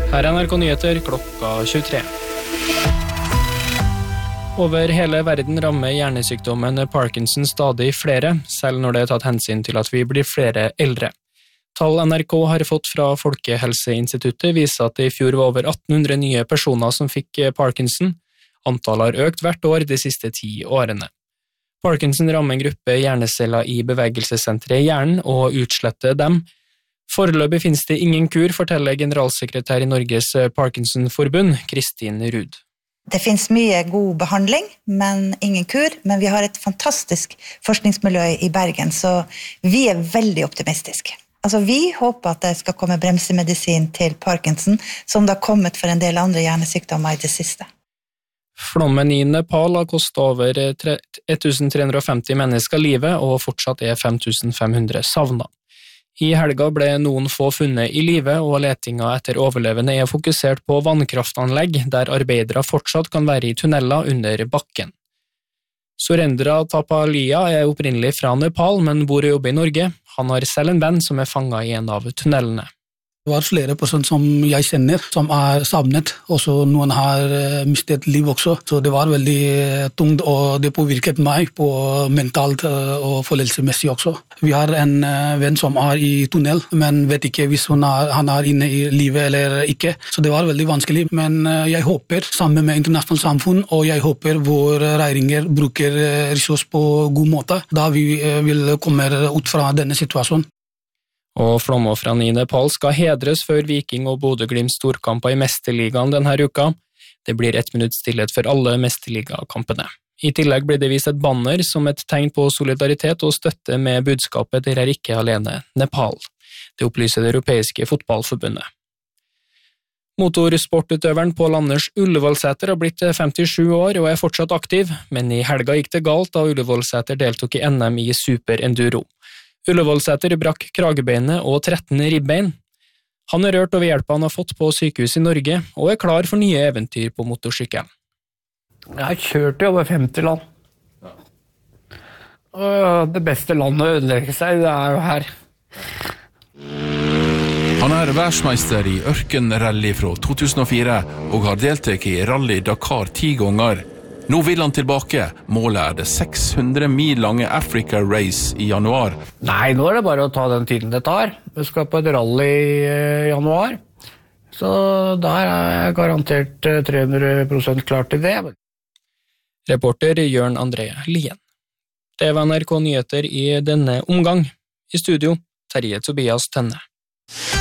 Her er NRK Nyheter klokka 23. Over hele verden rammer hjernesykdommen Parkinson stadig flere, selv når det er tatt hensyn til at vi blir flere eldre. Tall NRK har fått fra Folkehelseinstituttet viser at det i fjor var over 1800 nye personer som fikk Parkinson. Antallet har økt hvert år de siste 10 årene. Parkinson rammer en gruppe hjerneceller i bevegelsessenteret i hjernen og utsletter dem. Foreløpig finnes det ingen kur, forteller generalsekretær i Norges Parkinson-forbund, Kristin Ruud. Det finnes mye god behandling, men ingen kur. Men vi har et fantastisk forskningsmiljø i Bergen, så vi er veldig optimistiske. Vi håper at det skal komme bremsemedisin til Parkinson, som det har kommet for en del andre hjernesykdommer i det siste. Flommen i Nepal har kostet over 1350 mennesker livet, og fortsatt er 5500 savnet. I helga ble noen få funnet i live, og letinga etter overlevende er fokusert på vannkraftanlegg, der arbeidere fortsatt kan være i tunneler under bakken. Surendra Tapalia er opprinnelig fra Nepal, men bor og jobber i Norge. Han har selv en venn som er fanget i en av tunnelene. Det var flere personer som jeg kjenner, som er savnet, og så noen har mistet liv også. Så det var veldig tungt, og det påvirket meg på mentalt og følelsesmessig også. Vi har en venn som er i tunnel, men vet ikke hvis han er inne i livet eller ikke. Så det var veldig vanskelig, men jeg håper sammen med internasjonalt samfunn, og jeg håper våre regjeringer bruker ressurser på god måte, da vi vil komme ut fra denne situasjonen. Og flomoffrene i Nepal skal hedres før Viking og Bodø/Glimt storkamper i Mesterligaen denne uka. Det blir 1 minutt stillhet for alle Mesterligakampene. I tillegg blir det vist et banner som et tegn på solidaritet og støtte med budskapet «Dere er ikke alene, Nepal». Det opplyser det europeiske fotballforbundet. Motorsportutøveren Pål Anders Ullevålsæter har blitt 57 år og er fortsatt aktiv, men i helga gikk det galt da Ullevålsæter deltok i NM i superenduro. Ullevålsæter brakk kragebeinet og 13 ribbein. Han er rørt over hjelpa han har fått på sykehus i Norge, og er klar for nye eventyr på motorsykkel. Jeg har kjørt i over 50 land. Og det beste landet å ødelegge seg, det er jo her. Han er verdensmeister i ørkenrally fra 2004, og har deltatt i Rally Dakar 10 ganger. Nå vil han tilbake. Målet er det 600 mil lange Africa Race i januar. Nei, nå er det bare å ta den tiden det tar. Vi skal på et rally i januar. Så der er jeg garantert 300% klar til det. Reporter Jørn André Lien. Det var NRK Nyheter i denne omgang. I studio, Terje Tobias Tenne.